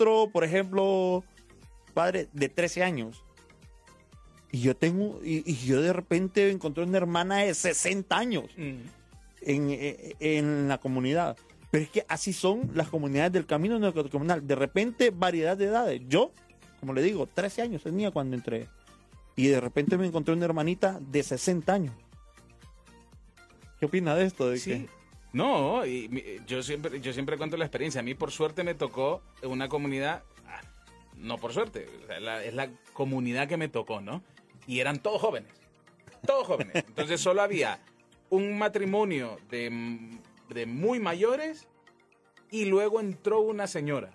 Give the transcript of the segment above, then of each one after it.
otro, por ejemplo, padre de 13 años. Y yo de repente encontré una hermana de 60 años en la comunidad. Pero es que así son las comunidades del camino neocatecumenal. De repente, variedad de edades. Yo, como le digo, 13 años tenía cuando entré. Y de repente me encontré una hermanita de 60 años. ¿Qué opina de esto? Sí. No, yo siempre cuento la experiencia. A mí, por suerte, me tocó una comunidad... No por suerte, o sea, es la comunidad que me tocó, ¿no? Y eran todos jóvenes. Todos jóvenes. Entonces solo había un matrimonio de muy mayores y luego entró una señora.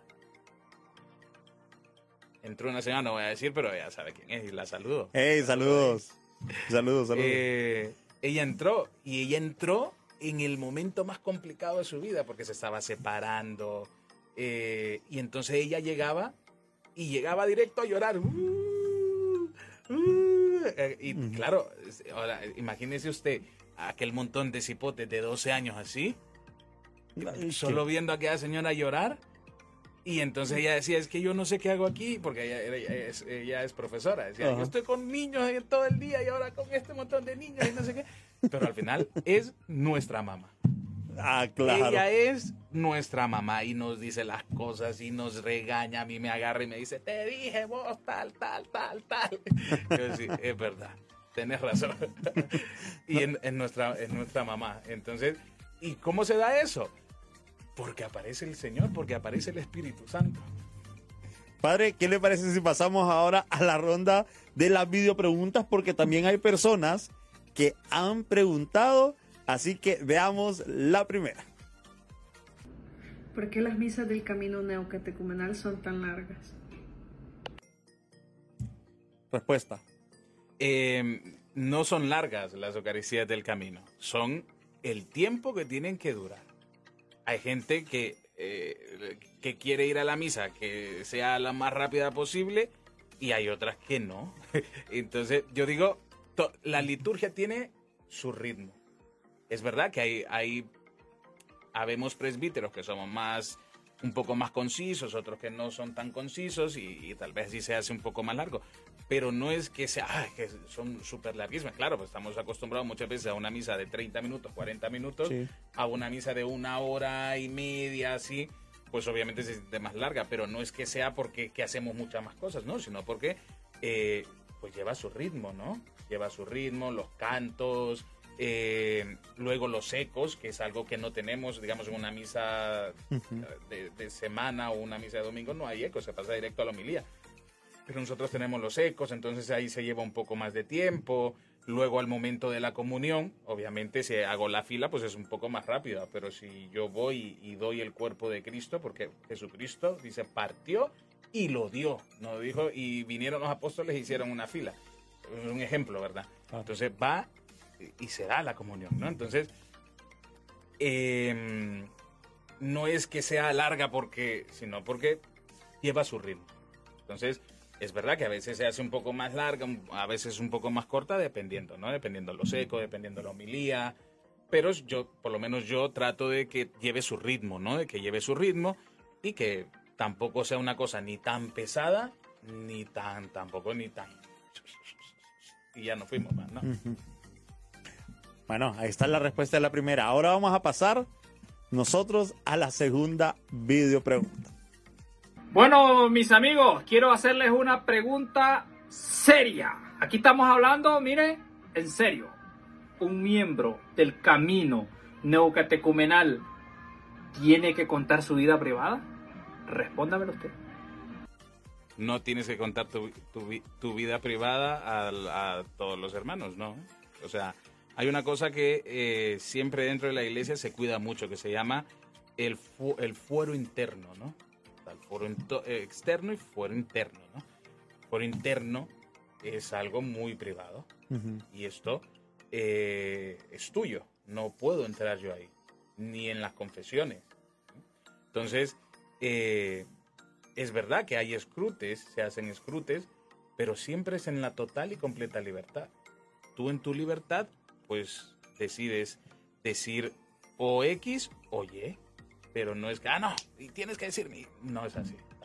Entró una señora, no voy a decir, pero ya sabe quién es y la saludo. ¡Hey, saludos! Saludos. Ella entró en el momento más complicado de su vida porque se estaba separando y entonces ella llegaba directo a llorar. Y claro, ahora imagínese usted aquel montón de cipotes de 12 años así, solo viendo a aquella señora llorar. Y entonces ella decía, es que yo no sé qué hago aquí, porque ella es profesora. Decía, yo estoy con niños todo el día y ahora con este montón de niños y no sé qué. Pero al final es nuestra mamá. Ah, claro. Ella es nuestra mamá y nos dice las cosas y nos regaña. A mí me agarra y me dice, te dije vos tal. Yo sí, es verdad, tenés razón. Y es nuestra mamá. Entonces, ¿y cómo se da eso? Porque aparece el Señor, porque aparece el Espíritu Santo. Padre, ¿qué le parece si pasamos ahora a la ronda de las videopreguntas? Porque también hay personas que han preguntado, así que veamos la primera. ¿Por qué las misas del camino neocatecumenal son tan largas? Respuesta. No son largas las Eucaristías del camino, son el tiempo que tienen que durar. Hay gente que quiere ir a la misa que sea la más rápida posible y hay otras que no. Entonces, yo digo, la liturgia tiene su ritmo. Es verdad que habemos presbíteros que somos un poco más concisos, otros que no son tan concisos y tal vez sí se hace un poco más largo. Pero no es que que son súper larguísimas. Claro, pues estamos acostumbrados muchas veces a una misa de 30 minutos, 40 minutos, sí, a una misa de 1 hora y media, así, pues obviamente se siente más larga, pero no es que sea porque que hacemos muchas más cosas, ¿no? Sino porque pues lleva su ritmo, ¿no? Lleva su ritmo, los cantos, luego los ecos, que es algo que no tenemos, digamos, en una misa de semana o una misa de domingo, no hay ecos, se pasa directo a la homilía. Pero nosotros tenemos los ecos, entonces ahí se lleva un poco más de tiempo. Luego al momento de la comunión, obviamente si hago la fila, pues es un poco más rápida. Pero si yo voy y doy el cuerpo de Cristo, porque Jesucristo dice partió y lo dio, no dijo y vinieron los apóstoles e hicieron una fila. Es un ejemplo, ¿verdad? Entonces va y se da la comunión, ¿no? Entonces no es que sea larga sino porque lleva su ritmo. Entonces es verdad que a veces se hace un poco más larga, a veces un poco más corta, dependiendo, ¿no? Dependiendo lo seco, dependiendo la homilía. Pero por lo menos yo trato de que lleve su ritmo, ¿no? De que lleve su ritmo y que tampoco sea una cosa ni tan pesada, tampoco ni tan... Y ya nos fuimos más, ¿no? Bueno, ahí está la respuesta de la primera. Ahora vamos a pasar nosotros a la segunda videopregunta. Bueno, mis amigos, quiero hacerles una pregunta seria. Aquí estamos hablando, mire, en serio. ¿Un miembro del camino neocatecumenal tiene que contar su vida privada? Respóndamelo usted. No tienes que contar tu vida privada a todos los hermanos, ¿no? O sea, hay una cosa que siempre dentro de la iglesia se cuida mucho, que se llama el fuero interno, ¿no? El fuero externo y fuero interno, ¿no? Fuero interno es algo muy privado y esto es tuyo. No puedo entrar yo ahí, ni en las confesiones. Entonces, es verdad que hay escrutes, se hacen escrutes, pero siempre es en la total y completa libertad. Tú en tu libertad, pues decides decir o X o Y, pero no es que, no, y tienes que decir, no es así.